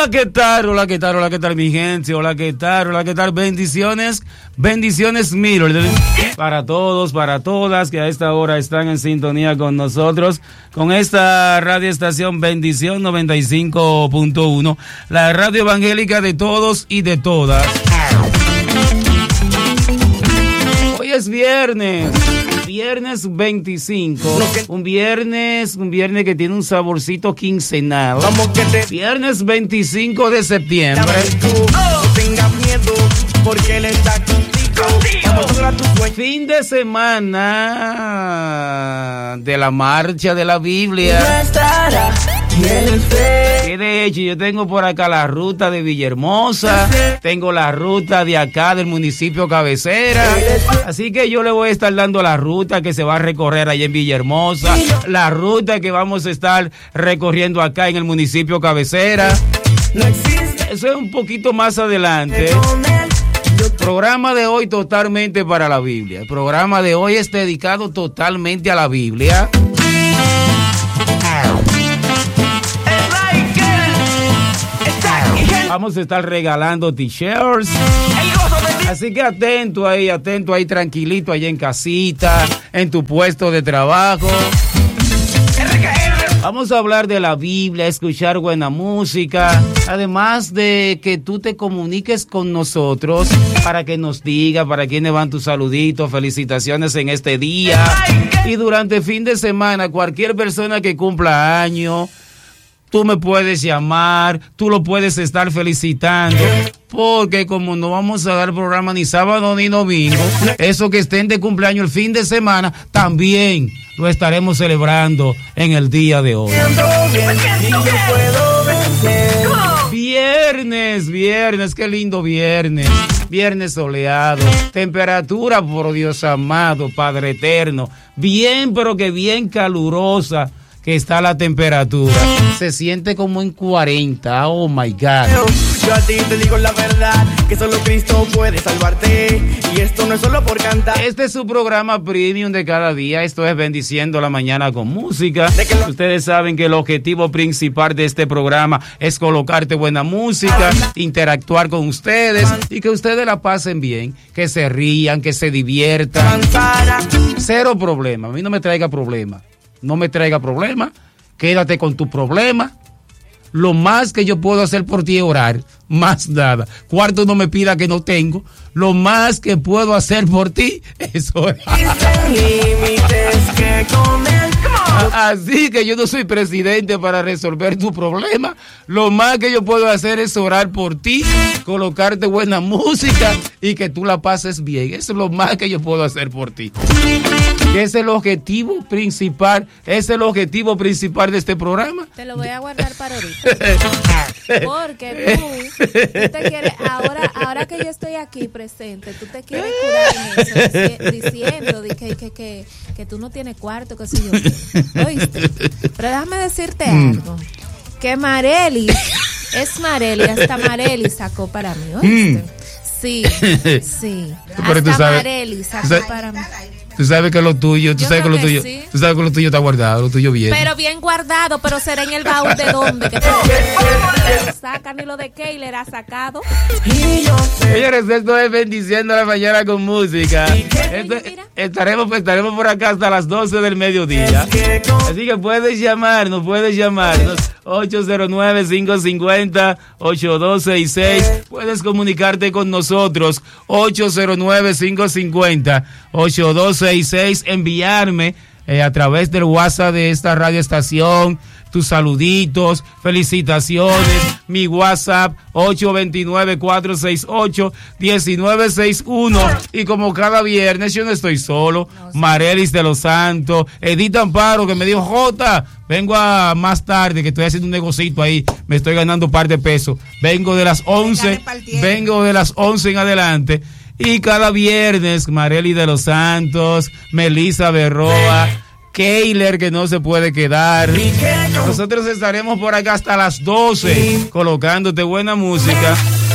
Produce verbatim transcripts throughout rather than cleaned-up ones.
Hola, ¿qué tal? Hola, ¿qué tal? Hola, ¿qué tal, mi gente? Hola, ¿qué tal? Hola, ¿qué tal? Bendiciones, bendiciones mil para todos, para todas que a esta hora están en sintonía con nosotros, con esta radioestación Bendición noventa y cinco punto uno, la radio evangélica de todos y de todas. Hoy es viernes. Viernes veinticinco, un viernes, un viernes que tiene un saborcito quincenal. Viernes veinticinco de septiembre. No tengas miedo porque él está contigo. Fin de semana de la marcha de la Biblia. Que de hecho yo tengo por acá la ruta de Villahermosa, tengo la ruta de acá del municipio cabecera, así que yo le voy a estar dando la ruta que se va a recorrer allá en Villahermosa, la ruta que vamos a estar recorriendo acá en el municipio cabecera. Eso es un poquito más adelante. El programa de hoy totalmente para la Biblia. El programa de hoy es dedicado totalmente a la Biblia. Vamos a estar regalando t-shirts. Así que atento ahí, atento ahí, tranquilito, allá en casita, en tu puesto de trabajo. Vamos a hablar de la Biblia, escuchar buena música, además de que tú te comuniques con nosotros para que nos diga para quiénes van tus saluditos, felicitaciones en este día. Y durante el fin de semana, cualquier persona que cumpla año, tú me puedes llamar, tú lo puedes estar felicitando, porque como no vamos a dar programa ni sábado ni domingo, eso que estén de cumpleaños el fin de semana, también lo estaremos celebrando en el día de hoy. Viernes, viernes, qué lindo viernes. Viernes soleado, temperatura, por Dios amado, Padre eterno, bien, pero que bien calurosa que está la temperatura. Se siente como en cuarenta. Oh my God. Yo a ti te digo la verdad, que solo Cristo puede salvarte. Y esto no es solo por cantar. Este es su programa premium de cada día. Esto es Bendiciendo la Mañana con Música. Lo... Ustedes saben que el objetivo principal de este programa es colocarte buena música, interactuar con ustedes y que ustedes la pasen bien, que se rían, que se diviertan. Cero problema. A mí no me traiga problema. No me traiga problema, quédate con tu problema. Lo más que yo puedo hacer por ti es orar, más nada. Cuarto no me pida que no tengo. Lo más que puedo hacer por ti es orar. Así que yo no soy presidente para resolver tu problema. Lo más que yo puedo hacer es orar por ti, colocarte buena música y que tú la pases bien. Eso es lo más que yo puedo hacer por ti. ¿Qué es el objetivo principal? ¿Es el objetivo principal de este programa? Te lo voy a guardar para ahorita. Porque tú, tú te quieres, ahora, ahora que yo estoy aquí presente, tú te quieres curar en eso, dici- diciendo de que, que, que, que tú no tienes cuarto, que sé yo. ¿Oíste? Pero déjame decirte algo. Que Marely, es Marely, hasta Marely sacó para mí, ¿oíste? Sí, sí. Hasta Marely sacó para mí. Tú sabes que lo tuyo, tú Yo sabes que creo lo que tuyo, sí. tú sabes que lo tuyo está guardado, lo tuyo bien. Pero bien guardado, pero será en el baúl de dónde, que no saca ni lo de Keiler ha sacado. Señores, esto es Bendiciendo la Mañana con Música. Esto, estaremos, estaremos por acá hasta las doce del mediodía. Así que puedes llamarnos, puedes llamarnos. ocho cero nueve, cinco cinco cero, ocho dos seis seis. Puedes comunicarte con nosotros. ocho cero nueve, cinco cinco cero, ocho dos seis seis. Enviarme eh, a través del WhatsApp de esta radioestación tus saluditos, felicitaciones. Mi WhatsApp ocho dos nueve, cuatro seis ocho, uno nueve seis uno. Y como cada viernes yo no estoy solo, no, sí. Marelis de los Santos, Edith Amparo, que me dijo, Jota, vengo a más tarde, que estoy haciendo un negocito ahí, me estoy ganando un par de pesos. Vengo de las once, vengo de las once en adelante. Y cada viernes, Marely de los Santos, Melissa Berroa, Keiler, que no se puede quedar. Nosotros estaremos por acá hasta las doce, colocándote buena música.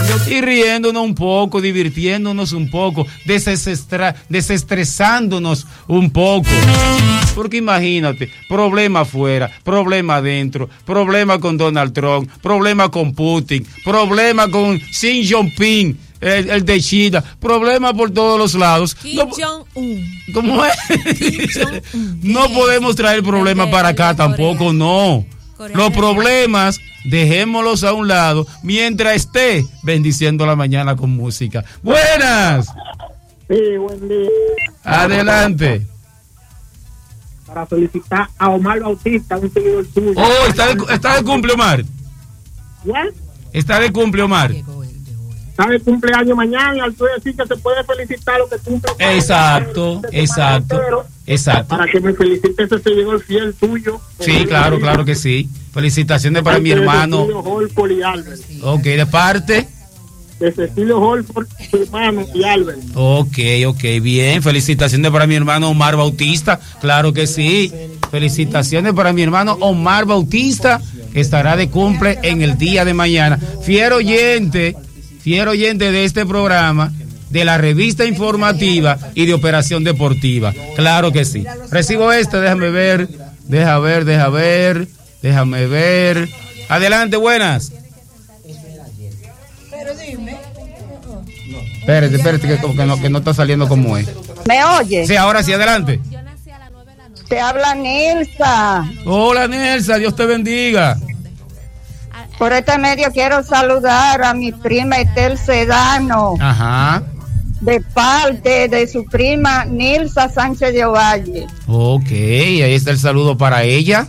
y riéndonos un poco, divirtiéndonos un poco, desestra, desestresándonos un poco. Porque imagínate, problema afuera, problema adentro, problema con Donald Trump, problema con Putin, problema con Xi Jinping, el, el de China, problema por todos los lados. Kim no, Jong-un. ¿Cómo es? No podemos traer problemas para acá tampoco, no. Los problemas, dejémoslos a un lado mientras esté bendiciendo la mañana con música. Buenas. Sí, buen día. Adelante. Para felicitar a Omar Bautista, un seguidor tuyo. Oh, está de, está de cumple, Omar. ¿What? Está de cumple, Omar. Está de cumpleaños mañana, al tú decir que se puede felicitar lo que cumple. Exacto, exacto, exacto. Para que me felicite ese seguidor fiel tuyo. Sí, claro, claro que sí. Felicitaciones para mi hermano. De Cecilio Holford y Albert. Ok, de parte. De Cecilio Holford, su hermano y Albert. Ok, ok, bien. Felicitaciones para mi hermano Omar Bautista. Claro que sí. Felicitaciones para mi hermano Omar Bautista, que estará de cumple en el día de mañana. Fiero oyente, fiero oyente de este programa, de la revista informativa y de Operación Deportiva. Claro que sí. Recibo este, déjame ver, deja ver, deja ver, déjame ver. Adelante, buenas. Espérate, espérate, que, que, no, que no está saliendo como es. ¿Me oye? Sí, ahora sí, adelante. Te habla Nilsa. Hola, Nelsa, Dios te bendiga. Por este medio quiero saludar a mi prima Estel Sedano. Ajá. De parte de su prima Nilsa Sánchez de Ovalle. Ok, ahí está el saludo para ella.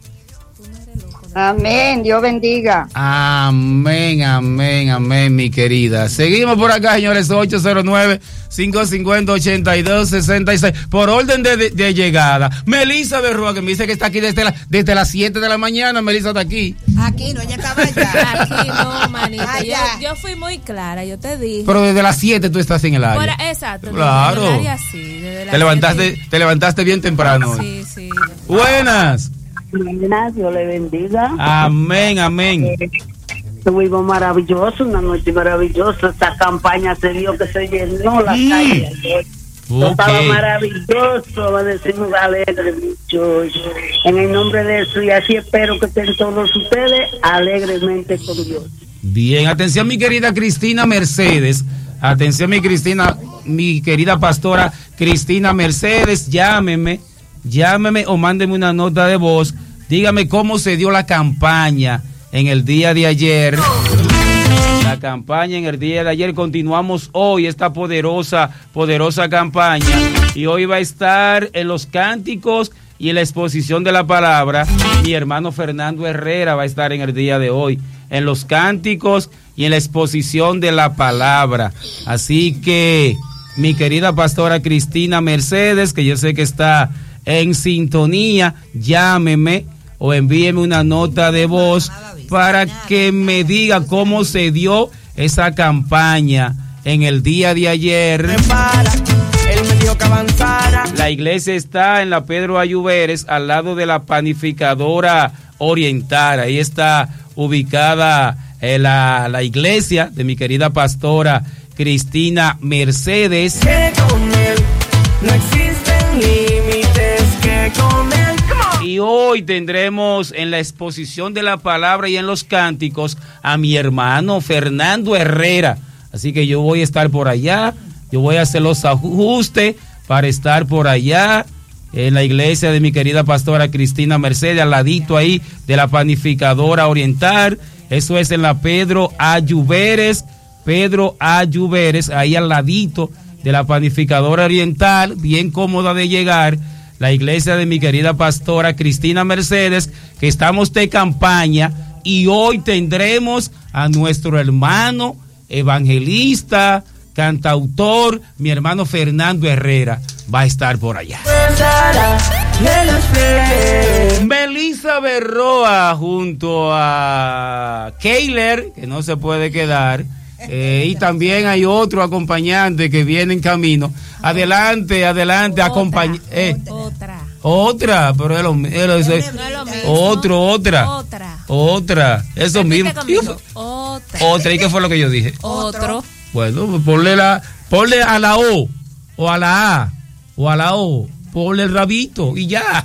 Amén, Dios bendiga. Amén, amén, amén, mi querida. Seguimos por acá, señores, ocho cero nueve, cinco cinco cero, ocho dos seis seis. Por orden de, de, de llegada, Melissa Berrua, que me dice que está aquí desde, la, desde las siete de la mañana. Melissa está aquí. Aquí no, ella estaba allá. Aquí no, manita. Yo, yo fui muy clara, yo te dije. Pero desde las siete tú estás en el área. Por, exacto. Claro. En el área, sí, desde te, levantaste, te levantaste bien temprano. Sí, sí. Buenas. Dios le bendiga. Amén, amén. Estuvimos maravilloso, una noche maravillosa. Esta campaña se dio que se llenó la mm. calle. Okay. Estaba maravilloso, decimos alegre, muchachos. En el nombre de eso, y así espero que estén todos ustedes alegremente con Dios. Bien, atención mi querida Cristina Mercedes. Atención mi Cristina, mi querida pastora Cristina Mercedes, llámeme. Llámeme o mándeme una nota de voz. Dígame cómo se dio la campaña en el día de ayer. La campaña en el día de ayer. Continuamos hoy esta poderosa, poderosa campaña. Y hoy va a estar en los cánticos y en la exposición de la palabra. Mi hermano Fernando Herrera va a estar en el día de hoy. En los cánticos y en la exposición de la palabra. Así que mi querida pastora Cristina Mercedes, que yo sé que está en sintonía, llámeme o envíeme una nota de voz para que me diga cómo se dio esa campaña en el día de ayer. La iglesia está en la Pedro Ayuberes, al lado de la panificadora Oriental. Ahí está ubicada eh, la, la iglesia de mi querida pastora Cristina Mercedes. Que con él no existen límites, que con él. Y hoy tendremos en la exposición de la palabra y en los cánticos a mi hermano Fernando Herrera. Así que yo voy a estar por allá, yo voy a hacer los ajustes para estar por allá en la iglesia de mi querida pastora Cristina Mercedes, al ladito ahí de la panificadora Oriental. Eso es en la Pedro Ayuberes, Pedro Ayuberes, ahí al ladito de la panificadora Oriental, bien cómoda de llegar. La iglesia de mi querida pastora Cristina Mercedes, que estamos de campaña, y hoy tendremos a nuestro hermano evangelista, cantautor, mi hermano Fernando Herrera, va a estar por allá. Melissa Berroa junto a Keiler, que no se puede quedar, eh, y también hay otro acompañante que viene en camino. Adelante, adelante, acompaña. Eh. Otra. Otra, pero es lo, es lo, es, no es lo mismo. Otro, otra. Otra. Otra. Eso mismo. Otra. Otra. Otra. ¿Y qué fue lo que yo dije? Otro. Bueno, pues ponle la, ponle a la O, o a la A, o a la O, ponle el rabito y ya.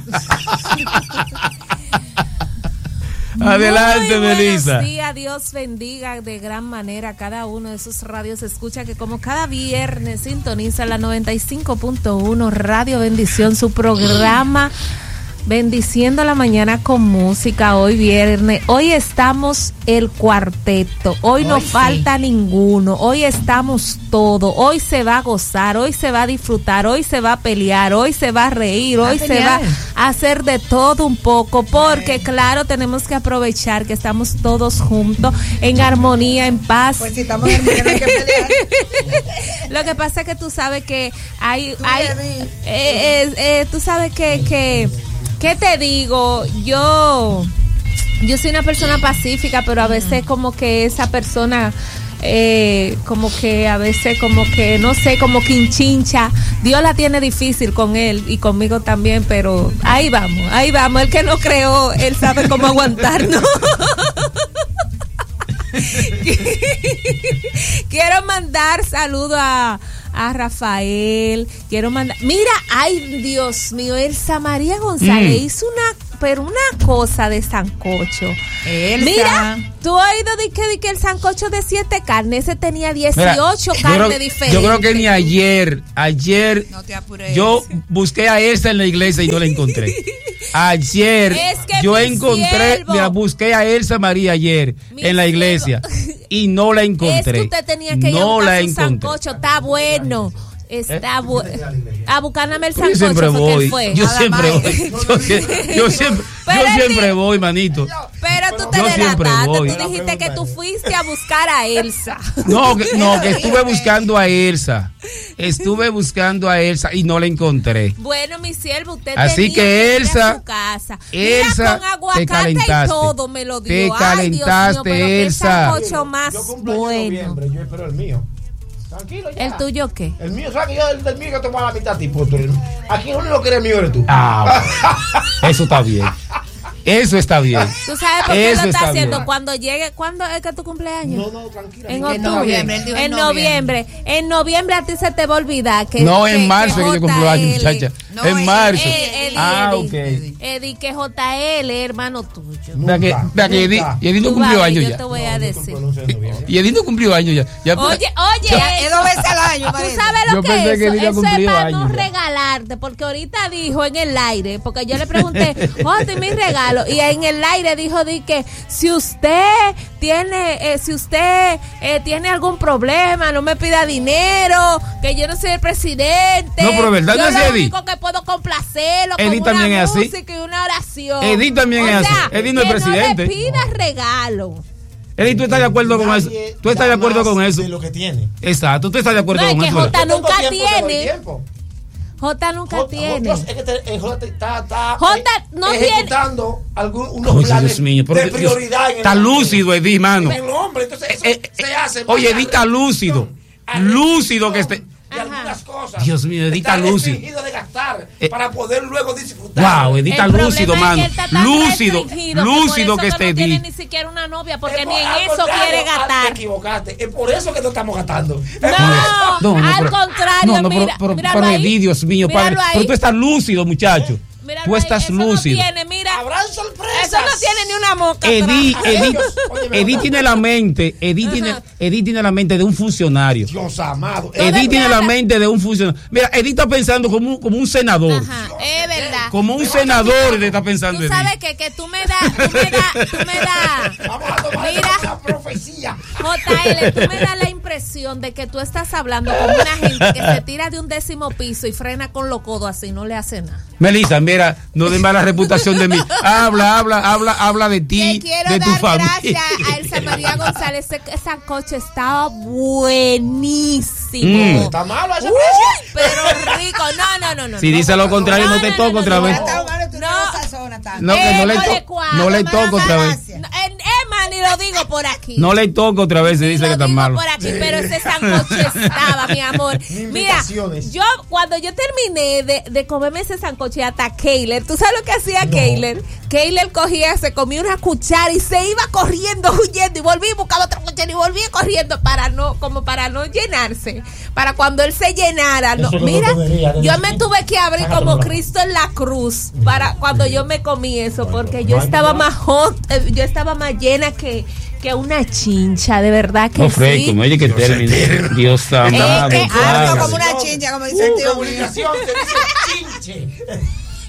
Adelante, Muy Melissa. Buenos días, Dios bendiga de gran manera a cada uno de esos radios escucha que como cada viernes sintoniza la noventa y cinco punto uno Radio Bendición, su programa Bendiciendo la Mañana con Música. Hoy viernes, hoy estamos el cuarteto, hoy no Hoy falta sí. ninguno, hoy estamos todo, hoy se va a gozar, hoy se va a disfrutar, hoy se va a pelear, hoy se va a reír, hoy se va a hacer de todo un poco, porque claro, tenemos que aprovechar que estamos todos juntos, en armonía, en paz. Pues si estamos en armonía no hay que pelear. Lo que pasa es que tú sabes que hay, hay eh, eh, eh, tú sabes que, que ¿qué te digo? Yo, yo soy una persona pacífica, pero a veces como que esa persona, eh, como que a veces como que, no sé, como quinchincha. Dios la tiene difícil con él y conmigo también, pero ahí vamos, ahí vamos. El que no creó, él sabe cómo aguantarnos. Quiero mandar saludos a a Rafael, quiero mandar, mira, ay Dios mío, Elsa María González mm. hizo una, pero una cosa de sancocho. Elsa. Mira, tú has oído de que, de que el sancocho de siete carnes, ese tenía dieciocho mira, carnes creo, diferentes. Yo creo que ni ayer, ayer, no te apures, yo busqué a Elsa en la iglesia y no la encontré. Ayer es que yo encontré, siervo, mira, busqué a Elsa María ayer en la iglesia siervo. Y no la encontré. Es que usted tenía que ir no a la buscar su encontré. sancocho, está bueno. Está bueno. A buscarme el sancocho. Yo siempre voy. Fue. Yo siempre voy. Yo, siempre, yo siempre, yo siempre voy, manito. Pero tú te delataste. Tú dijiste que tú fuiste a buscar a Elsa. No, que, no, que estuve buscando a Elsa. Estuve buscando a Elsa y no la encontré. Bueno, mi siervo, usted así tenía que, que Elsa, ir a su casa. Elsa, mira, con aguacate te calentaste. Y todo me lo dio. Te Ay, calentaste, Dios mío, Elsa. Qué sancocho más yo cumplo bueno. en noviembre, yo espero el mío. Tranquilo ya. ¿El tuyo qué? El mío, ¿sabes que yo del, del mío que tomo la mitad tipo? Tú, aquí no lo que eres mío eres tú. Ah, eso está bien. Eso está bien. ¿Tú sabes por qué Eso lo está, está haciendo? bien. Cuando llegue, ¿cuándo es que tu cumpleaños? No, no, tranquila. En En octubre. noviembre, él dijo En en noviembre. En noviembre a ti se te va a olvidar que. No, que, en marzo que, que yo cumplo años, muchacha. No, en Eddie, marzo. Eh, Eddie, ah, Eddie, ok. Eddie, Eddie, que J L, hermano tuyo. Vea que, vea que Edith, Edith no Tú cumplió vas a ver, años yo ya. te voy a decir. Y Edith no cumplió años ya. ya Oye, oye, Ya, es dos veces al año, ¿tú parece. sabes lo Yo que pensé es que eso? Edith ya Eso es cumplió para no años ya. regalarte, porque ahorita dijo en el aire, porque yo le pregunté, José, mi regalo, y en el aire dijo di que si usted tiene, eh, si usted eh, tiene algún problema, no me pida dinero, que yo no soy el presidente. No, pero verdad yo no es lo Edith. único que puedo complacerlo Edith con también una es así. música y una oración. Edith también o es así. sea, Edith no es que presidente. No le pida regalo. Edith, ¿tú estás de acuerdo con eso? ¿Tú estás de acuerdo con eso? De lo que tiene. Exacto, ¿tú estás de acuerdo No, es con que eso? Jota nunca Tiempo, te doy tiene. tiempo. Jota nunca Jota, tiene. Jota, es que te, eh, Jota está, está Jota eh, no ejecutando algún, unos Oye, planes Dios mío, pero de Dios, prioridad. En está el lúcido, Edith, mano. En el hombre, entonces eso Eh, eh, se hace. Oye, Edith está lúcido. Lúcido que esté. De algunas cosas. Dios mío, Edith está Está lúcido. restringido de gastar Eh, para poder luego disfrutar. Wow, Edith está El problema lúcido, es mano. que él está tan Lúcido, restringido lúcido por que eso esté no tiene Edith. ni siquiera una novia, porque Es ni por- en al eso contrario, quiere al- Te gastar. equivocaste. Es por eso que no estamos gastando. Es No, por eso. No, no, al pero- contrario, no, no, pero- mira, pero, míralo pero ahí. Edith, Dios mío, padre. Míralo ahí. Pero tú estás lúcido, muchacho. Míralo Tú ahí, estás eso lúcido. No tiene, mira, Habrán sorpresas. eso no tiene ni una mosca. Edith, atrás. Edith, Óyeme, Edith tiene la mente, Edith tiene, Edith tiene la mente de un funcionario. Dios amado. Edith tiene la mente de un funcionario. Mira, Edith está pensando como un, como un senador. Ajá, es verdad. Como un senador Edith está pensando. Tú Edith. sabes que, que tú me das, tú me das, tú me das. Vamos a tomar Mira. esa profecía. J L, tú me das la impresión de que tú estás hablando como una gente que se tira de un décimo piso y frena con los codos así, no le hace nada. Melissa, mira, no den mala reputación de mí. Habla, habla, habla, habla de ti, Te quiero de tu dar familia. gracias a Elsa María González. Ese, ese sancocho estaba buenísimo. Mm. Está malo ese Uy, precio. pero rico. No, no, no, no. Si no. dice lo contrario, no, No, te no, toco no, otra no, vez. no. Está malo, tú No. no esa zona tan. No, que Eh, no le, no to- le cuadra, no le mala toco otra vez. gracia. No, en- es más ni lo digo por aquí. No le toco otra vez, se dice que está malo. Por aquí, pero ese sancocho estaba, mi amor. Mira, yo cuando yo terminé de, de comerme ese sancocho, hasta Keiler, ¿tú sabes lo que hacía no. Keiler? Keiler cogía, se comía una cuchara y se iba corriendo, huyendo, y volvía y buscaba otra cuchara y volvía corriendo para no, como para no llenarse, para cuando él se llenara. No, mira, yo me tuve que abrir como Cristo en la cruz para cuando yo me comí eso, porque yo estaba más hot, yo estaba más llena que que una chincha, de verdad que no, Frey, sí. Como oye que termine. Dios amado. Es que algo como una chincha, como dice el tío. Comunicación se dice chinche.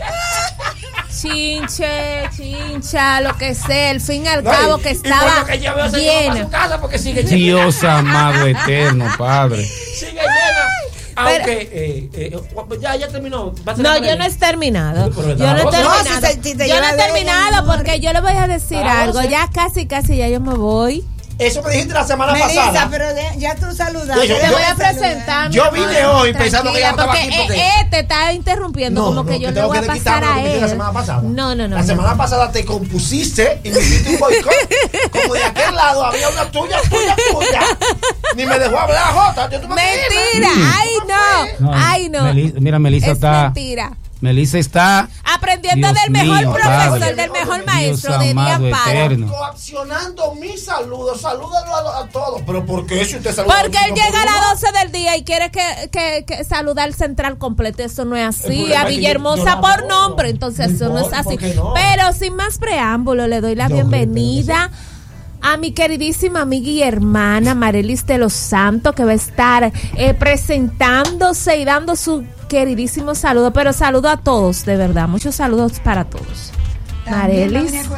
Chinche, chincha, lo que sea, al fin y al cabo que estaba que lleve, llena. Casa porque sigue llena. Dios amado eterno, Padre. Sigue llena. Aunque eh, eh, ya, ya terminó. No, yo no he terminado. Yo no he terminado. No, si si te yo no he terminado porque yo le voy a decir ah, algo. Ya casi, casi ya yo me voy. Eso me dijiste la semana Melissa, pasada. pero de, ya tú saludaste. Te yo, voy a presentar. Yo vine hoy pensando que ya estaba porque aquí. Porque este está interrumpiendo, no, como no, que yo que le voy a pasar a él. La semana pasada. No, no, no. La semana no. pasada te compusiste y me hiciste un boicot. Como de aquel lado había una tuya, tuya, tuya. Ni me dejó hablar, Jota. Yo mentira. Ay, no. no. Ay, no. Meli, mira, Melissa es está. Mentira. Melissa está aprendiendo Dios del mejor mío, profesor, padre. del mejor Dios maestro, de día para. Coaccionando mis saludos, salúdalo a, a todos. Pero ¿por qué si usted saluda? Porque él llega a las doce del día y quiere que, que, que saludar al central completo. Eso no es así. A Villahermosa por nombre, entonces eso no es así. No. Pero sin más preámbulo, le doy la bienvenida a mi queridísima amiga y hermana Marelis de los Santos, que va a estar eh, presentándose y dando su queridísimo saludo, pero saludo a todos, de verdad, muchos saludos para todos. Marelis. No,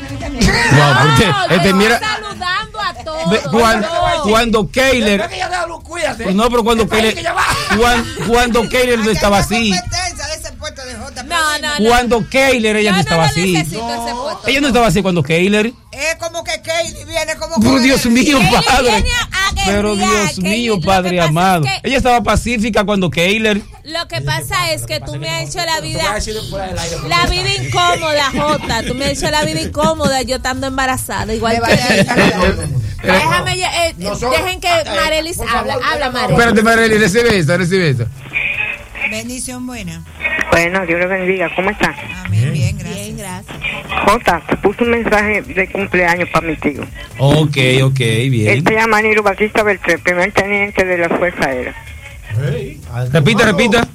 porque este, mira, saludando a todos. Cuando, cuando Keiler, no, pero cuando Keiler, cuando, cuando Keiler no estaba así. No, no, no. Cuando Keiler ella no, no estaba no así. No. Ella no estaba así cuando Keiler. Es como que Keiler viene como. Pero Dios mío, Padre. Pero Dios mío, Padre amado. Ella estaba pacífica cuando Keiler. Lo que pasa es que tú me has hecho la vida, la vida incómoda, Jota. Tú me has hecho la vida incómoda yo estando embarazada. Igual que. Déjame, eh, dejen que Marelis habla. Habla, Marelis. Espérate, Marelis, recibe esto, recibe esto. Bendición buena. Bueno, Dios le bendiga. ¿Cómo estás? Amén, bien, gracias. Bien, gracias. Jota, te puse un mensaje de cumpleaños para mi tío. Ok, ok, bien. Él se llama Niro Batista Beltré, primer teniente de la Fuerza Aérea. Hey, repita, repita.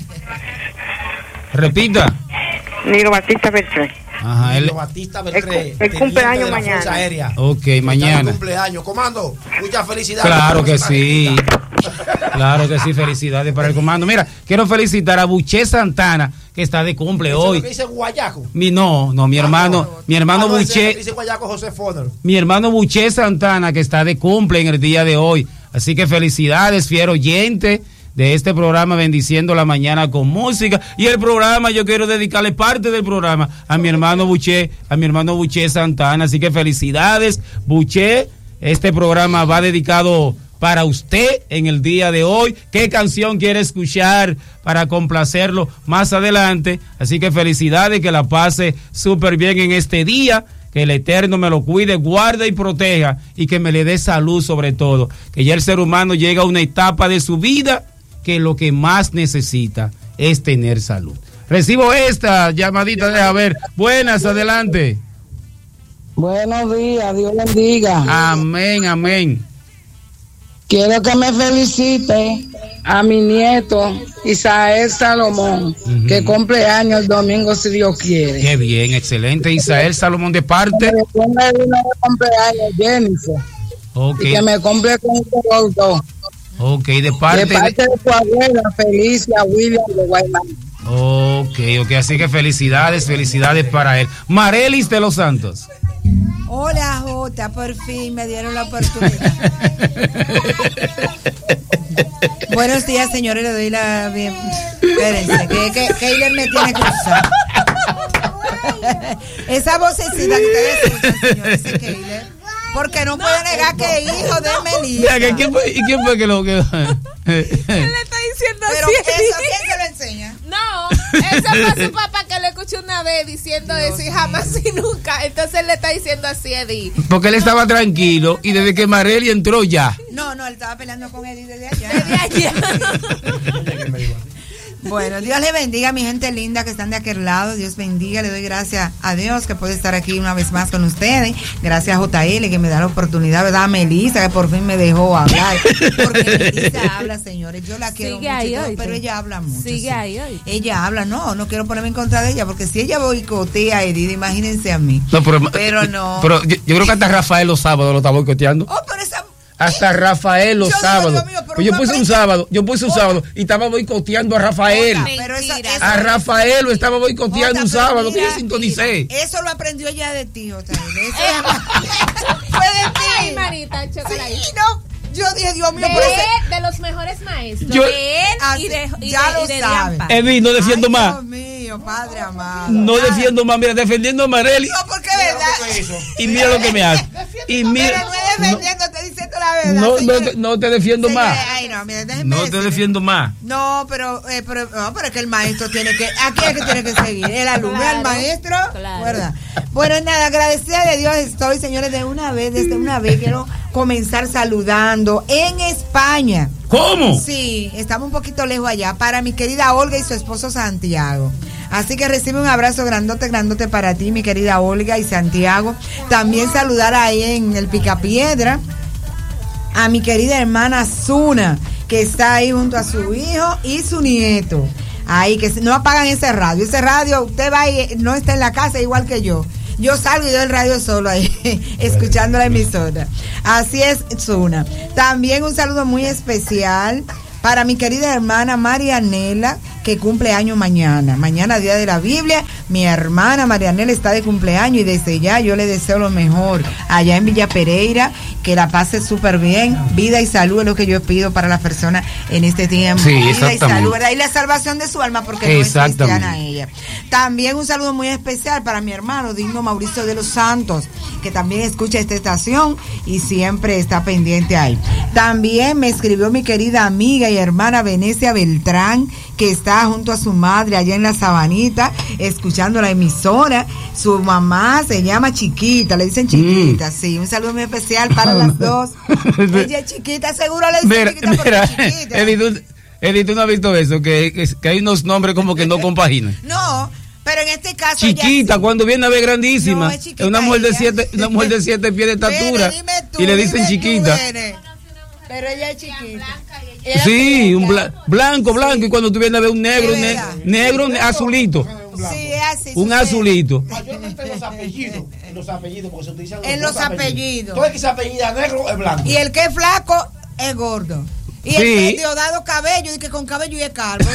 Repita. Niro Batista Beltré. Ajá, él. Batista Beltré. El, el cumpleaños mañana. Aérea. Ok, mañana. Cumpleaños, comando. Muchas felicidades. Claro que sí. Claro que sí, felicidades para el comando. Mira, quiero felicitar a Buché Santana, que está de cumple hoy. ¿Qué dice Guayaco? Mi, no, no, mi hermano, ah, no, mi hermano ah, no, Buché. Dice Guayaco José Foner. Mi hermano Buché Santana, que está de cumple en el día de hoy. Así que felicidades, fiel oyente de este programa Bendiciendo la Mañana con Música. Y el programa, yo quiero dedicarle parte del programa a mi hermano Buché, a mi hermano Buché Santana. Así que felicidades, Buché. Este programa va dedicado para usted en el día de hoy. ¿Qué canción quiere escuchar para complacerlo más adelante? Así que felicidades, que la pase súper bien en este día. Que el Eterno me lo cuide, guarde y proteja, y que me le dé salud sobre todo. Que ya el ser humano llega a una etapa de su vida que lo que más necesita es tener salud. Recibo esta llamadita, deja ver. Buenas, adelante. Buenos días, Dios bendiga. Amén, amén. Quiero que me felicite a mi nieto Isael Salomón, uh-huh. que cumple años el domingo si Dios quiere. Qué bien, excelente. Isael Salomón, de parte. Que me de cumpleaños Jennifer. Okay. Y que me cumple con los dos. Ok, de parte. De parte de, de tu abuela Felicia William de Guaymán. Ok, ok, así que felicidades, felicidades para él. Marelis de los Santos. Hola, Jota, por fin me dieron la oportunidad. Buenos días, señores, le doy la bien. Espérense, que, que Keiler me tiene que usar. Esa vocecita que ustedes escuchan, señores, ese Keiler. Porque no, no puede negar que es hijo de Melissa. Ya, ¿quién fue, ¿y quién fue que lo que.? Él le está diciendo pero así. Pero eso, ¿quién se lo enseña? No, eso fue su papá que le escuchó escuché una vez diciendo Dios eso y jamás mío. y nunca. Entonces él le está diciendo así a Eddie. Porque él estaba tranquilo y desde que Marely entró ya. No, no, él estaba peleando con Eddie desde allá. Desde allá. Bueno, Dios le bendiga a mi gente linda que están de aquel lado. Dios bendiga, le doy gracias a Dios que puede estar aquí una vez más con ustedes. Gracias a J L que me da la oportunidad, ¿verdad? A Melissa que por fin me dejó hablar. Porque Melissa habla, señores. Yo la quiero Sigue mucho, ahí, todo, oíste. pero ella habla mucho. Sigue sí. ahí, oíste. Ella habla, no, no quiero ponerme en contra de ella, porque si ella boicotea a Edith, imagínense a mí. No, pero, pero no. Pero yo, yo creo que hasta Rafael los sábados lo está boicoteando. Oh, pero esa Hasta Rafael los yo sábados. Digo, mío, pues yo puse un sábado, yo puse un sábado y estaba boicoteando a Rafael. Oiga, pero esa, esa, a Rafael lo estaba boicoteando Oiga, un sábado mira, que yo sintonicé. Eso lo aprendió ya de ti, J L. Eso fue de ti. Ay, Marita, chocolate. Sí, no. Yo dije, Dios mío, de, por ese... de los mejores maestros. Yo, de él y de, y ya de, lo y de sabe. Eddie, no defiendo Ay, más. Dios mío, Padre amado. No defiendo más, mira, defendiendo a Marely. No, porque es verdad. Y mira lo que me hace. Y mira, pero no es defendiendo, no, te diciendo la verdad. no, no, señores. te, no te defiendo Señores, más. Ay, no, mira, déjenme No te decirle. defiendo más. No, pero, eh, pero, no, pero es que el maestro tiene que, aquí es que tiene que seguir, el alumno Claro, al maestro, claro. ¿verdad? Bueno, nada, agradecida de Dios estoy, señores, de una vez, desde una vez quiero comenzar saludando en España. ¿Cómo? Sí, estamos un poquito lejos allá, para mi querida Olga y su esposo Santiago. Así que recibe un abrazo grandote, grandote para ti, mi querida Olga y Santiago. También saludar ahí en el Picapiedra a mi querida hermana Zuna, que está ahí junto a su hijo y su nieto. Ahí, que no apagan ese radio. Ese radio, usted va y no está en la casa igual que yo. Yo salgo y doy el radio solo ahí, escuchando la emisora. Así es, Zuna. También un saludo muy especial para mi querida hermana Marianela, que cumple año mañana. Mañana, Día de la Biblia. Mi hermana Marianela está de cumpleaños y desde ya yo le deseo lo mejor allá en Villa Pereira, que la pase súper bien. Vida y salud es lo que yo pido para las personas en este tiempo. Sí, vida y salud, ¿verdad? Y la salvación de su alma, porque no es cristiana ella. También un saludo muy especial para mi hermano Digno Mauricio de los Santos, que también escucha esta estación y siempre está pendiente ahí. También me escribió mi querida amiga y hermana Venecia Beltrán, que está junto a su madre allá en la Sabanita, escuchando la emisora. Su mamá se llama Chiquita, le dicen Chiquita, mm. sí. Un saludo muy especial para las dos. Ella es chiquita, seguro le dicen mira, chiquita mira, porque chiquita. Eddie, ¿tú, Eddie, ¿tú no has visto eso? Que, que, que hay unos nombres como que no compaginan. No, pero en este caso Chiquita, sí. Cuando viene a ver grandísima. No, es chiquita una mujer de ella. siete, una mujer de siete pies de estatura. Bene, tú, y le dicen chiquita. Tú, pero ella es chiquita. Sí, un bla, blanco, blanco, sí. Y cuando tú vienes a ver un negro, ne, negro, ne, azulito. Sí, es así. Un azulito. Mayormente en los apellidos, en los apellidos, porque se utilizan los En los apellidos. Todo el que se apellida negro es blanco. Y el que es flaco es gordo. Y el Sí. que es Diosdado cabello, y que con cabello y es calvo.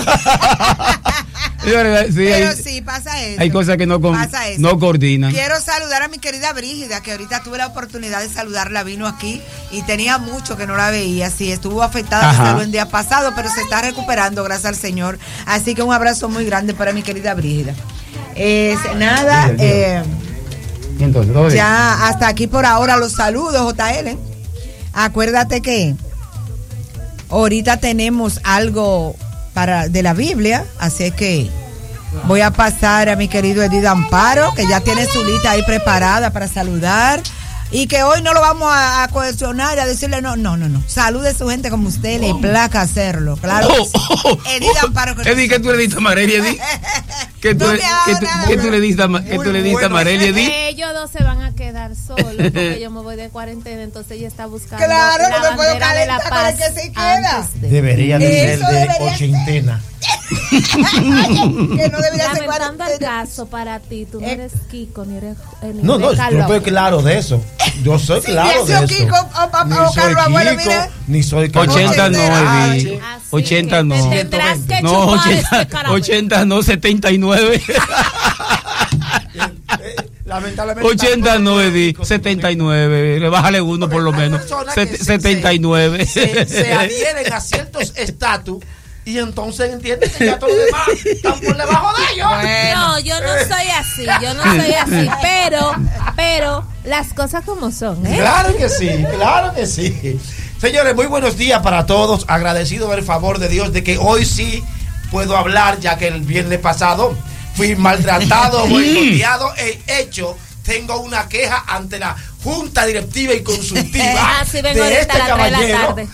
Sí, Pero hay, sí, pasa eso. hay cosas que no, con, Pasa eso. no coordinan. Quiero saludar a mi querida Brígida, que ahorita tuve la oportunidad de saludarla, vino aquí y tenía mucho que no la veía. Sí, estuvo afectada de salud el día pasado, pero se está recuperando, gracias al Señor. Así que un abrazo muy grande para mi querida Brígida. Eh, nada, eh, Entonces, ¿todo bien? ya hasta aquí por ahora los saludos, J L. Acuérdate que ahorita tenemos algo para de la Biblia, así que voy a pasar a mi querido Edith Amparo, que ya tiene su lista ahí preparada para saludar, y que hoy no lo vamos a, a cohesionar y a decirle no, no, no, no. Salude a su gente como usted le placa hacerlo, claro. Oh, oh, oh, Edith Amparo. Que Eddie, ¿qué tú le diste a Marely, Eddie? ¿Qué tú, No le- me hago qué tú- nada. qué tú le diste a, Ma- qué tú le diste a Marely, Eddie? Ellos dos se van a quedar solos porque yo me voy de cuarentena, entonces ella está buscando Claro, la no me puedo bandera de la calentar con el paz que se queda. antes de- Debería de ser Eso de debería ochentena. que no debería ser Lamentando el cuarentena. caso para ti, tú no eres Kiko ni eres eh, ni No, no, Rebeca yo López. estoy claro de eso. Yo soy Sí, claro ni de ha eso. sido Kiko o- o- Ni o soy Carlos Abuelo, Kiko, mira. ni soy Carlos ochenta no, Ochenta. Eddie. Así ochenta que no. te tendrás que No, chupar ochenta, este caramelo. ochenta no, setenta y nueve. Lamentablemente. ochenta no, Eddie, setenta y nueve. Le bájale uno por lo menos. Set- setenta y nueve. Se, se adhieren a ciertos estatus y entonces entienden que ya todos los demás están por debajo de ellos. No, yo no soy así, yo no soy así, pero, pero las cosas como son, ¿eh? Claro que sí, claro que sí. Señores, muy buenos días para todos. Agradecido del favor de Dios de que hoy sí puedo hablar, ya que el viernes pasado fui maltratado, boicoteado e hecho. Tengo una queja ante la Junta Directiva y Consultiva ah, sí, vengo de este a las tres de la caballero. tarde.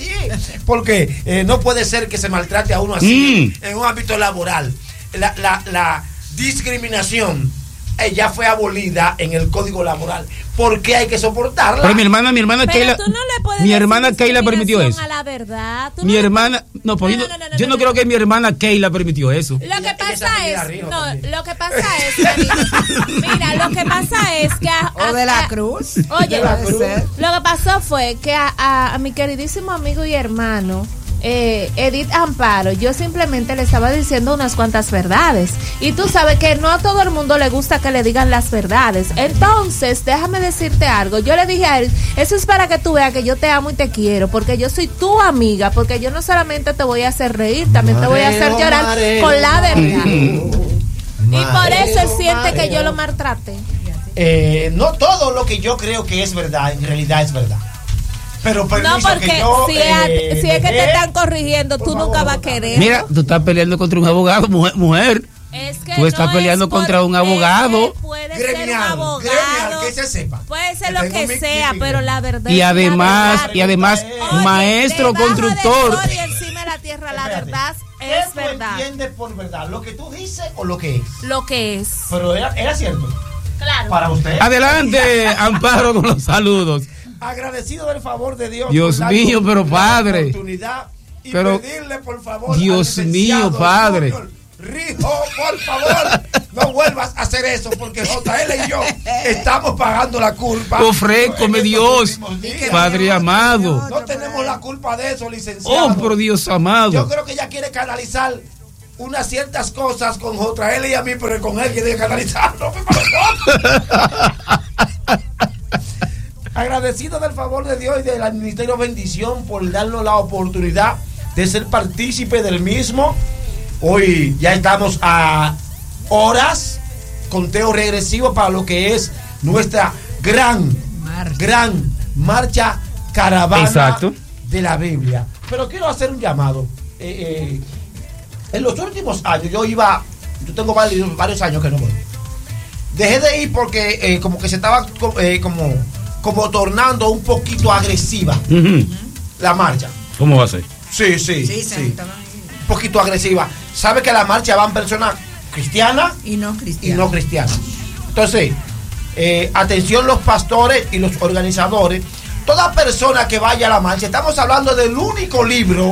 Porque eh, no puede ser que se maltrate a uno así Mm. en un ámbito laboral. La, la, la discriminación eh, ya fue abolida en el Código Laboral. ¿Por qué hay que soportarla? Pero mi hermana, mi hermana Pero Keila, tú no le puedes mi decir hermana Keila permitió eso. a la verdad. Tú Mi no le- hermana, no, pues No, yo no, no, no, no, yo no, no no. creo que mi hermana Keila permitió eso. Lo que Ella- ella pasa se es, arriba no, también. lo que pasa es, Marito, mira, lo que pasa es que a, O de la Cruz. Oye, De la Cruz. lo que pasó fue que a, a, a mi queridísimo amigo y hermano eh, Edith Amparo, yo simplemente le estaba diciendo unas cuantas verdades. Y tú sabes que no a todo el mundo le gusta que le digan las verdades. Entonces, déjame decirte algo. Yo le dije a él, eso es para que tú veas que yo te amo y te quiero, porque yo soy tu amiga, porque yo no solamente te voy a hacer reír, también te voy a hacer llorar mareo, con la verdad. mareo, Y por eso él siente que mareo. yo lo maltraté. Eh, no todo lo que yo creo que es verdad, en realidad es verdad. Pero permiso No, porque que yo, si, eh, es, si es que te dejé- están corrigiendo, tú nunca vas a querer. Mira, tú estás peleando contra un abogado, mujer. mujer. Es que Tú estás no peleando es por- contra un es que abogado. Puede ser un gremial, abogado. gremial, que se sepa. Puede ser Que lo tengo que mi- sea, mi- pero la verdad Y es la además, verdad. y además, Oye, maestro debajo del constructor. sol y encima de la tierra, la Espérate. verdad ¿Qué es tú verdad. entiendes por verdad? ¿Lo que tú dices o lo que es? Lo que es. Pero era, era cierto. Claro. Para usted. Adelante, Amparo, con los saludos. Agradecido del favor de Dios. Dios por la mío, pero padre. oportunidad y Pero- pedirle, por favor, Dios al licenciado mío, padre. Junior Rijo, por favor, no vuelvas a hacer eso porque J L y yo estamos pagando la culpa. Ofrécome, En estos Dios, últimos días. Padre amado. No tenemos la culpa de eso, licenciado. Oh, por Dios Yo amado. creo que ella quiere canalizar unas ciertas cosas con J L y a mí, pero con él quiere canalizarlo. Agradecido del favor de Dios y del Ministerio Bendición por darnos la oportunidad de ser partícipe del mismo. Hoy ya estamos a horas, conteo regresivo para lo que es nuestra gran, Marcha. gran marcha caravana Exacto. de la Biblia. Pero quiero hacer un llamado. Eh, eh, en los últimos años yo iba, yo tengo varios, varios años que no voy. Dejé de ir porque eh, como que se estaba eh, como, como tornando un poquito agresiva Ujú. la marcha. ¿Cómo va a ser? Sí, sí, Sí, sí. se estaban- Un poquito agresiva. Sabe que a la marcha van personas cristianas Y no y cristiano. no cristianas. Entonces, eh, atención los pastores y los organizadores. Toda persona que vaya a la marcha, estamos hablando del único libro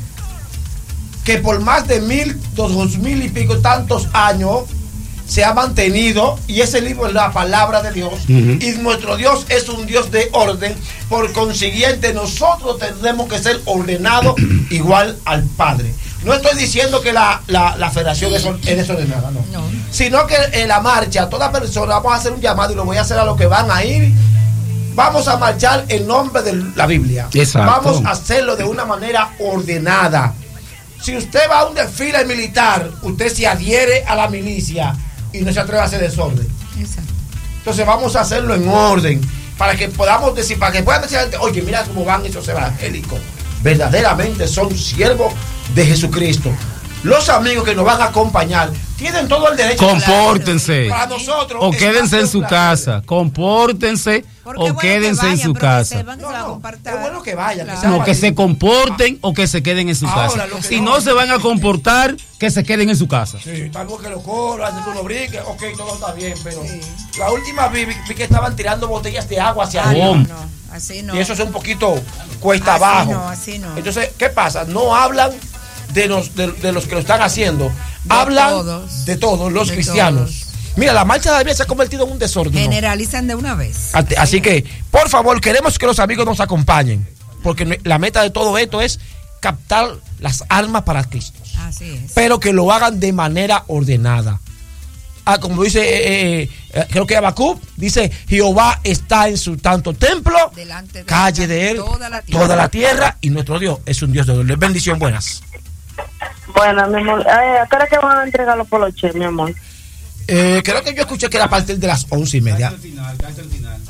que por más de mil, dos mil y pico tantos años se ha mantenido, y ese libro es la palabra de Dios. Ujú. Y nuestro Dios es un Dios de orden. Por consiguiente, nosotros tendremos que ser ordenados igual al Padre. No estoy diciendo que la, la, la federación es, or- es desordenada, no. No. Sino que en la marcha, toda persona, vamos a hacer un llamado y lo voy a hacer a los que van a ir. Vamos a marchar en nombre de la Biblia. Exacto. Vamos a hacerlo de una manera ordenada. Si usted va a un desfile militar, usted se adhiere a la milicia y no se atreve a hacer desorden. Exacto. Entonces vamos a hacerlo en orden para que podamos decir, para que puedan decir a la gente, oye, mira cómo van esos evangélicos. Verdaderamente son siervos de Jesucristo. Los amigos que nos van a acompañar tienen todo el derecho. Compórtense. Para nosotros. O quédense en es su un placer. casa. Compórtense Porque o bueno que quédense en vayan, su pero que casa. sepan que No, se va a no, compartir. es bueno que vayan, que Claro. sean No, que se valientes. comporten o que se queden en su Ahora, casa. lo que Si no- no se van a comportar, que se queden en su casa. Sí, tal vez que lo corro, hace que uno brinque, ok, todo está bien, pero la última vi, vi- vi que estaban tirando botellas de agua hacia Ah, arriba. Oh. no, no, así no. Y eso es un poquito cuesta Así abajo. no, así no. Entonces, ¿qué pasa? No hablan de los, de, de los que lo están haciendo. De hablan todos. de todos los De cristianos. todos. Mira, la marcha de la Biblia se ha convertido en un desorden. ¿no? Generalizan de una vez. Ate- Así que, por favor, queremos que los amigos nos acompañen. Porque no- la meta de todo esto es captar las almas para Cristo. Así es. Pero que lo hagan de manera ordenada. Ah, como dice, eh, eh, eh, creo que Habacuc dice, Jehová está en su tanto templo, Delante de calle él, de él, toda la tierra. toda la tierra, y nuestro Dios es un Dios de orden. Bendición, buenas. Bueno, mi amor, eh, ¿a qué hora que van a entregar los poloches, mi amor? Eh, creo que yo escuché que era a partir de las once y media.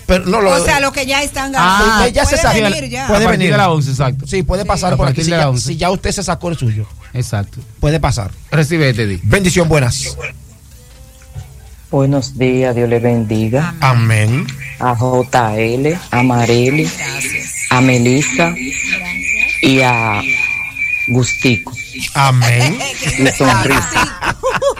Pero no, lo, o sea, lo que ya están ganando. Ah, ya se puede sabe, venir ya. Puede a venir. de la once, exacto. Sí, puede pasar sí, por aquí si ya, si ya usted se sacó el suyo. Exacto. Puede pasar. Recibe, Teddy. Bendición, buenas. Buenos días, Dios le bendiga. Amén. A J L, a Marely, a Melissa y a Gustico. Amén. Y sonrisa.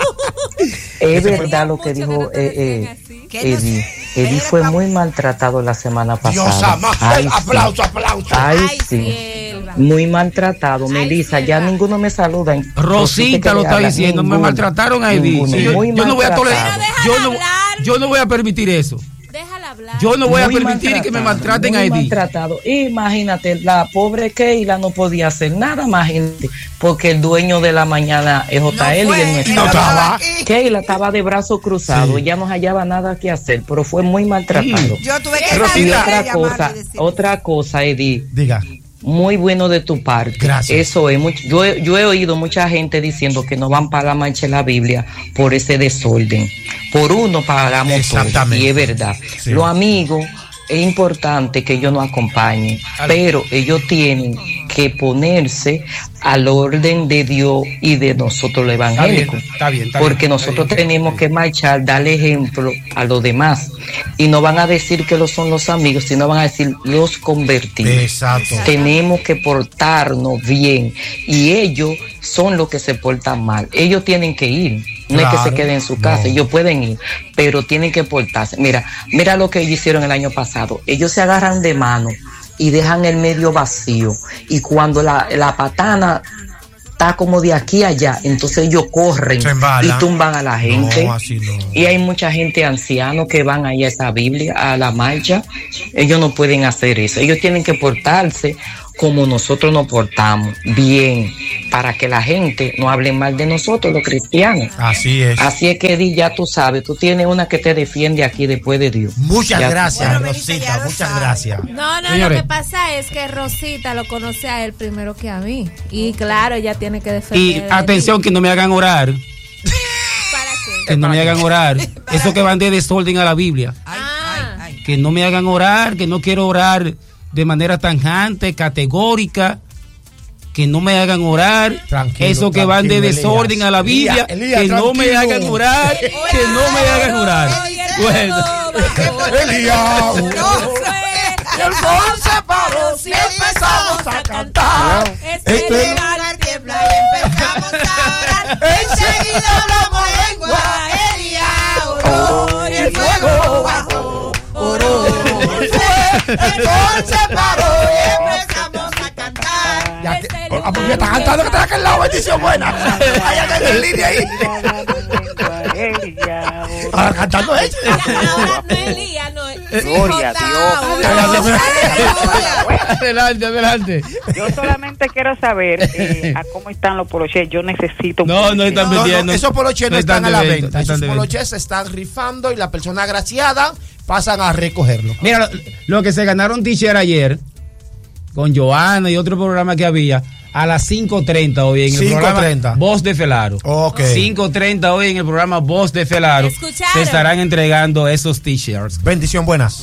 Es verdad lo que dijo eh, eh, Eddie. Eddie fue muy maltratado la semana pasada. Dios ama. Ay, aplauso, sí. aplauso. Ay, sí. Muy maltratado. Melissa, ya ninguno me saluda. Rosita lo está diciendo. Ninguno, me maltrataron a Eddie. Sí, yo, yo no voy a tolerar. Yo no, yo no voy a permitir eso. Déjala hablar. Yo no voy muy a permitir que me maltraten a Eddie. Maltratado. Imagínate, la pobre Keila no podía hacer nada, imagínate, porque el dueño de la mañana es J L no y él no estaba. No estaba. Keila estaba de brazos cruzados, sí. Ya no hallaba nada que hacer, pero fue muy maltratado. Sí. Yo tuve que y otra cosa, otra cosa, Eddie. Diga. Muy bueno de tu parte. Gracias. Eso es mucho. Yo, yo he oído mucha gente diciendo que no van para la marcha de la Biblia por ese desorden. Por uno pagamos todo. Y es verdad. Sí. Los amigos, es importante que ellos nos acompañen, pero ellos tienen que ponerse al orden de Dios y de nosotros los evangélicos. Está bien, está bien, está porque bien, nosotros está bien, tenemos está bien. que marchar, darle ejemplo a los demás. Y no van a decir que los son los amigos, sino van a decir los convertidos. Exacto. Tenemos que portarnos bien. Y ellos son los que se portan mal. Ellos tienen que ir. No claro, es que se queden en su casa, no. Ellos pueden ir, pero tienen que portarse. Mira, mira lo que ellos hicieron el año pasado. Ellos se agarran de mano y dejan el medio vacío. Y cuando la, la patana está como de aquí a allá, entonces ellos corren y tumban a la gente. No, así no. Y hay mucha gente anciana que van ahí a esa Biblia, a la marcha. Ellos no pueden hacer eso. Ellos tienen que portarse como nosotros nos portamos, bien, para que la gente no hable mal de nosotros, los cristianos. Así es. Así es que, Eddie, ya tú sabes, tú tienes una que te defiende aquí después de Dios. Muchas ya gracias, bueno, Rosita, muchas sabe. gracias. No, no, Señores. Lo que pasa es que Rosita lo conoce a él primero que a mí. Y claro, ella tiene que defender. Y atención, que no me hagan orar. ¿Para qué? Que no me hagan orar. Eso que van de desorden a la Biblia. Ah. Ay, ay. Que no me hagan orar, que no quiero orar de manera tajante, categórica, que no me hagan orar, tranquilo, eso que van de desorden Elías. a la Biblia, Elías, Elías, que tranquilo. no me hagan orar, que no me hagan orar. Bueno, Elías, el sol se paró, si empezamos a cantar, este lugar tiembla y empezamos a orar, enseguida hablamos lengua, Elías, oró, y el fuego bajó, oró, el sol se paró y empezamos a cantar. Ya, este que, a, me está cantando que te aquel lado, bendición buena. Hay alguien en línea ahí. Ahora cantando ella. Ahora no es Elías, no es. Gloria a Dios. Adelante, adelante. Yo solamente quiero saber eh, a cómo están los poloches. Yo necesito. No, no están vendiendo. No, no, esos poloches no, no están, están a la venta. venta. Esos poloches se están rifando y la persona agraciada pasan a recogerlo. Mira, lo, lo que se ganaron Teacher ayer con Joana y otro programa que había a las cinco treinta hoy en el cinco treinta. programa Voz de Felaro. Okay. cinco treinta hoy en el programa Voz de Felaro. ¿Escucharon? Se estarán entregando esos T-shirts. Bendición, buenas.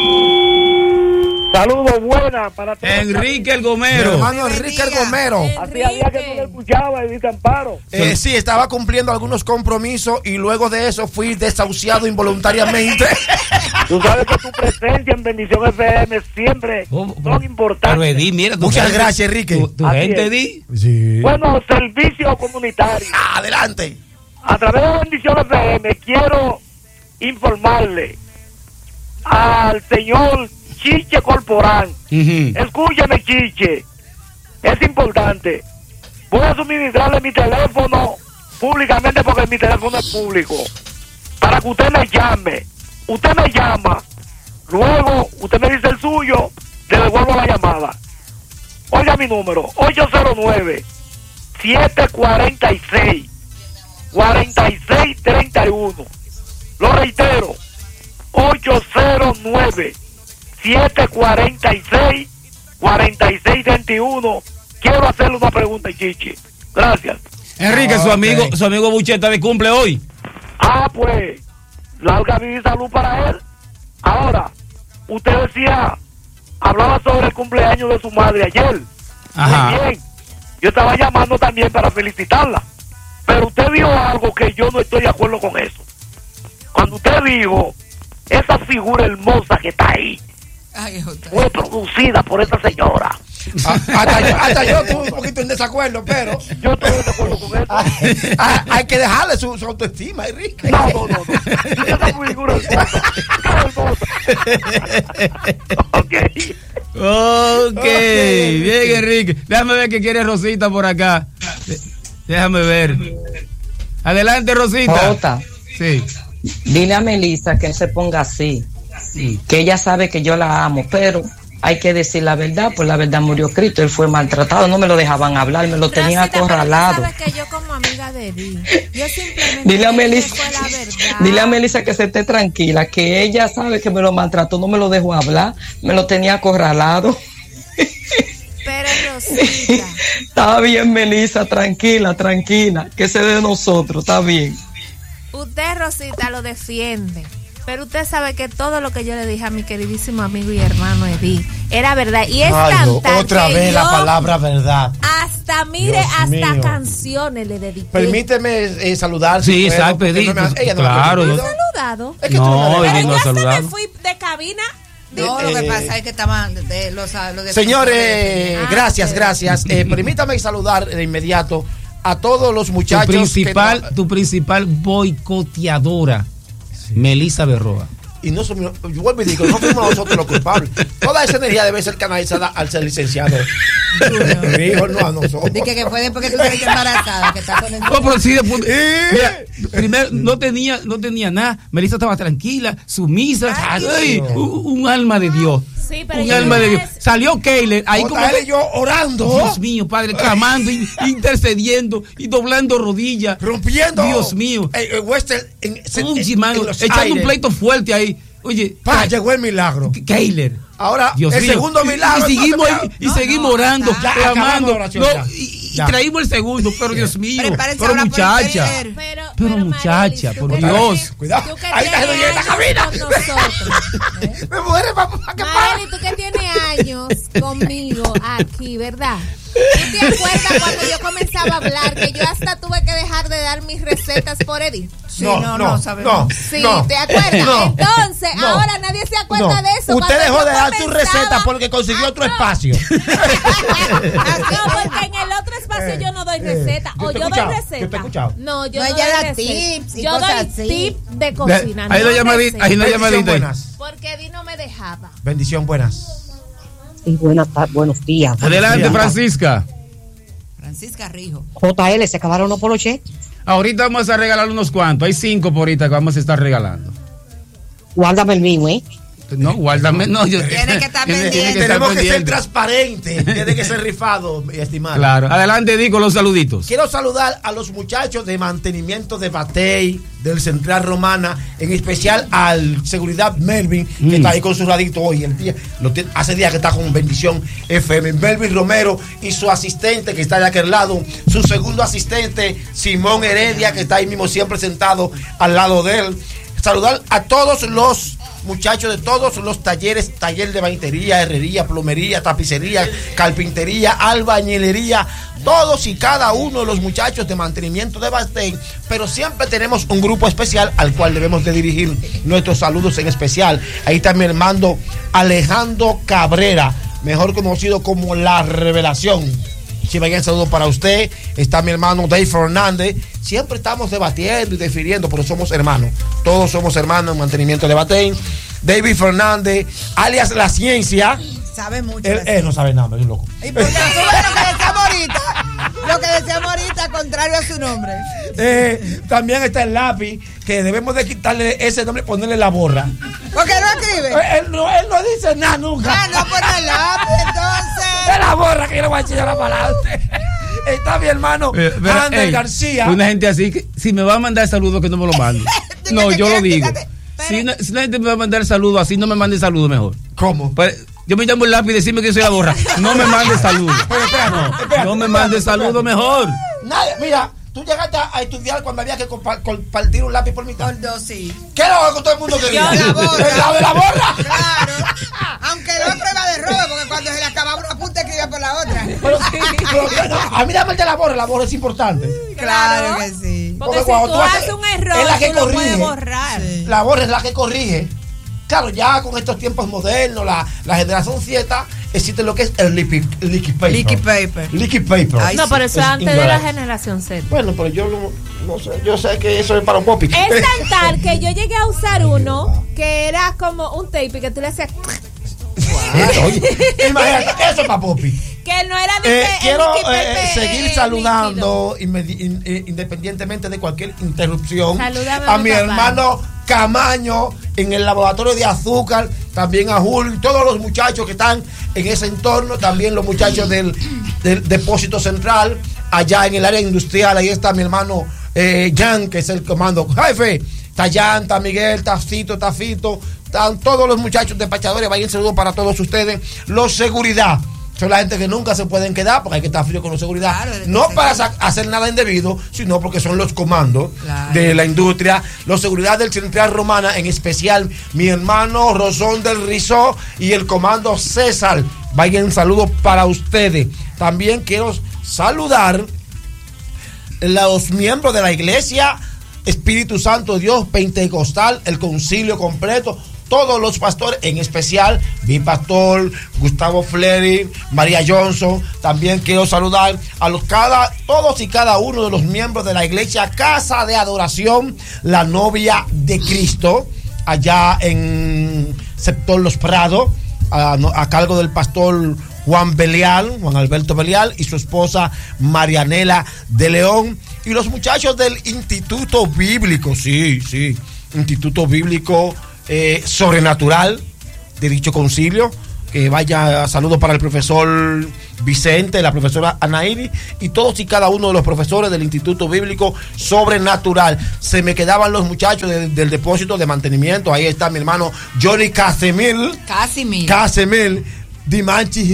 Saludos buenas para todos. Enrique el Gomero. Mi hermano Enrique el Gomero. Hacía días que no le escuchaba, Edith Amparo. Eh, sí, estaba cumpliendo algunos compromisos y luego de eso fui desahuciado involuntariamente. Tú sabes que tu presencia en Bendición F M siempre oh, son importantes. Pero Edith, mira, muchas gente, gracias, Enrique. ¿Tu, tu gente, Edith? Sí. Bueno, servicio comunitario. Ah, adelante. A través de Bendición F M quiero informarle al señor Chiche Corporán. Uh-huh. Escúcheme, Chiche. Es importante. Voy a suministrarle mi teléfono públicamente porque mi teléfono es público. Para que usted me llame. Usted me llama. Luego, usted me dice el suyo. Le devuelvo la llamada. Oiga mi número. ocho cero nueve, siete cuatro seis, cuatro seis tres uno. Lo reitero. ocho cero nueve, siete cuatro seis, cuatro seis tres uno. Quiero hacerle una pregunta, Chichi. Gracias. Enrique, ah, su amigo, okay. su amigo Bucheta de cumple hoy. Ah, pues, larga vida y salud para él. Ahora, usted decía, hablaba sobre el cumpleaños de su madre ayer. Ajá. Muy bien. Yo estaba llamando también para felicitarla. Pero usted dijo algo que yo no estoy de acuerdo con eso. Cuando usted dijo, esa figura hermosa que está ahí, Ay, fue producida por esta señora. Ah, hasta, yo, hasta yo estuve un poquito en desacuerdo, pero yo estoy de acuerdo con eso. Hay, hay, hay que dejarle su, su autoestima, Enrique. No, no, no, no. Esa figura hermosa. Ok. Ok, bien, Enrique. Déjame ver qué quiere Rosita por acá. Déjame ver. Adelante, Rosita. Jota, sí. Dile a Melissa que no se ponga así. Sí. Que ella sabe que yo la amo, pero hay que decir la verdad, pues la verdad murió Cristo, él fue maltratado, no me lo dejaban hablar, me lo tenían acorralado. Sabes que yo como amiga de Di, yo simplemente dile a Melissa, fue la verdad. dile a Melissa que se esté tranquila, que ella sabe que me lo maltrató, no me lo dejó hablar, me lo tenía acorralado. Pero Rosita. Está bien, Melissa, tranquila, tranquila, que se de nosotros, está bien. Usted, Rosita, lo defiende. Pero usted sabe que todo lo que yo le dije a mi queridísimo amigo y hermano Edith era verdad. Y es Ay, no, cantar otra que vez la yo palabra verdad. hasta, mire, Dios hasta mío. canciones le dediqué. Permíteme eh, saludar. Sí, si puedo, exacto, porque Edith, no me ha- ella no me ha claro. permitido. ¿No ha saludado? Es que No, tú no me Edith no ha Yo se saludado. me fui de cabina. No, lo que Eh, pasa es que estaban de, de los, los de Señores, Ah, gracias, pero- gracias. Eh, permítame saludar de inmediato a todos los Tu muchachos. principal, que no- tu principal boicoteadora, Melissa Berroa. y no somos, yo vuelvo y digo, no fuimos nosotros los culpables. Toda esa energía debe ser canalizada al ser licenciado. Hijo, no a nosotros. Dije que fue después que tú saliste embarazada, que está con el... No, pero sí, de punto- Mira, primero no tenía, no tenía nada. Melissa estaba tranquila, sumisa, Ay, ay, Dios. un, un alma de Dios. Sí, pero Un yo alma no de Dios. es- Salió Keiler ahí como J L y yo orando. Dios mío, padre, clamando, y- intercediendo y doblando rodillas. Rompiendo. Dios mío. Eh, eh, Western en, en- Uy, en mano, los echando un aires. pleito fuerte ahí. Oye, Pa, Ke- llegó el milagro. Keiler. Ahora, Dios el mío. segundo Y- milagro. Y, seguimos, entonces, y, y No, seguimos no, orando, ya, clamando. acabamos la oración, No, ya. y, y Ya. traímos el segundo, pero Dios mío. Prepárense Pero ahora por muchacha. el Pero, Pero muchacha, Marelis, por tú que Dios. tienes- Cuidado, tú que ahí está tienes en la años cabina. con nosotros. Me muere, vamos a que Marelis, tú que tienes años conmigo aquí, ¿verdad? ¿Tú te acuerdas cuando yo comenzaba a hablar que yo hasta tuve que dejar de dar mis recetas por Edith? Sí, no, no, sabemos. no, Sí, no. ¿te acuerdas? No. Entonces, No. ahora nadie se acuerda No. de eso. Usted Cuando dejó yo de dar tu comenzaba- receta porque consiguió otro espacio. No, porque en el otro espacio Eh, yo no doy eh, receta. yo O te he yo doy escuchado, receta. yo te he escuchado. No, yo No, no, ella doy da receta. tips y Yo cosas doy así. tip de cocina. Ahí no la llamadita, receta. ahí la Bendición, llamadita. buenas. Porque Edith no me dejaba. Bendición, buenas. Y buenas tardes, buenos días. Adelante, días. Francisca. Francisca Rijo. J L, ¿se acabaron los poloches? Ahorita vamos a regalar unos cuantos. Hay cinco por ahorita que vamos a estar regalando. Guárdame el mío, ¿eh? No, guárdame. No, yo, Tiene que estar tiene- tiene pendiente. que estar Tenemos que ser pendiente. transparentes. Tiene que ser rifado, mi estimado. Claro. Adelante, di con los saluditos. Quiero saludar a los muchachos de mantenimiento de Batey, del Central Romana, en especial al seguridad Melvin, que Mm. está ahí con su radito hoy. El día, lo tiene- hace días que está con Bendición F M. Melvin Romero y su asistente, que está de aquel lado. Su segundo asistente, Simón Heredia, que está ahí mismo siempre sentado al lado de él. Saludar a todos los muchachos de todos los talleres, taller de baitería, herrería, plomería, tapicería, carpintería, albañilería, todos y cada uno de los muchachos de mantenimiento de Bastén, pero siempre tenemos un grupo especial al cual debemos de dirigir nuestros saludos en especial. Ahí está mi hermano Alejandro Cabrera, mejor conocido como La Revelación. Si vayan saludos para usted, está mi hermano Dave Fernández. Siempre estamos debatiendo y definiendo, pero somos hermanos. Todos somos hermanos en mantenimiento de Batén. David Fernández, alias La Ciencia. Sabe mucho. Él, él no sabe nada, es un loco. Y porque tú ves lo que decíamos ahorita, lo que decíamos ahorita, contrario a su nombre. Eh, también está el lápiz, que debemos de quitarle ese nombre y ponerle la borra. ¿Por qué no escribe? Eh, Él no, él no dice nada nunca. Ah, no pone el lápiz, entonces. Es la borra que yo le voy a echar la para adelante. Está mi hermano Eh, pero, Ander ey, García. Una gente así que si me va a mandar saludos que no me lo mande. No, yo lo digo. Si una, si una gente me va a mandar saludos así, no me mande saludos mejor. ¿Cómo? Pues, yo me llamo el lápiz y decirme que yo soy la borra. No me mande saludos. Pero espérate, No, espérate, no me espérate, mande espérate. saludos mejor. Nadie, mira, Tú llegaste a, a estudiar cuando había que compa- compartir un lápiz por mitad. Por dos, sí. ¿Qué era lo que todo el mundo quería? Yo, la borra. ¿La de la borra? Claro. Aunque el otro iba de robo, porque cuando se le acababa una punta escribía por la otra. Pero, pero, a mí dame el de la borra, la borra es importante. Claro que sí. Porque, Porque si tú haces un error, es la que tú lo corrige. puedes borrar. Sí. La borra es la que corrige. Claro, ya con estos tiempos modernos, la, la generación Z, existe lo que es el leaky, leaky paper. Leaky paper. Leaky paper. Ay, No, pero eso es antes de inglés. la generación Z. Bueno, pero yo no, no sé, yo sé que eso es para un popi. Es tan tal que yo llegué a usar uno que era como un tape que tú le hacías. Oye, imagínate, eso es para popi. Que no era de Eh, que quiero el eh, Pepe, seguir eh, saludando inmedi- in- eh, independientemente de cualquier interrupción Salúdame a a mi mi papá. hermano Camaño en el laboratorio de azúcar, también a Julio y todos los muchachos que están en ese entorno, también los muchachos del, del depósito central, allá en el área industrial. Ahí está mi hermano eh, Jan, que es el comando jefe. Está Jan, está Miguel, está Fito, está Fito, están todos los muchachos despachadores. Vayan, saludos para todos ustedes. Los seguridad son la gente que nunca se pueden quedar porque hay que estar frío con la seguridad. Claro, no para sa- hacer nada indebido, sino porque son los comandos Claro. de la industria. Los seguridad del Central Romana, en especial mi hermano Rosón del Rizó y el comando César. Vayan, saludos para ustedes. También quiero saludar los miembros de la iglesia Espíritu Santo Dios Pentecostal, el concilio completo, todos los pastores, en especial mi pastor Gustavo Flery, María Johnson. También quiero saludar a los cada todos y cada uno de los miembros de la iglesia Casa de Adoración, la novia de Cristo, allá en sector Los Prados, a, a cargo del pastor Juan Belial, Juan Alberto Belial, y su esposa Marianela de León, y los muchachos del Instituto Bíblico, sí, sí, Instituto Bíblico eh, Sobrenatural de dicho concilio. Que vaya, saludos para el profesor Vicente, la profesora Anaíri y todos y cada uno de los profesores del Instituto Bíblico Sobrenatural. Se me quedaban los muchachos de, del depósito de mantenimiento. Ahí está mi hermano Johnny Casemil. Casimir. Casemil Dimanchi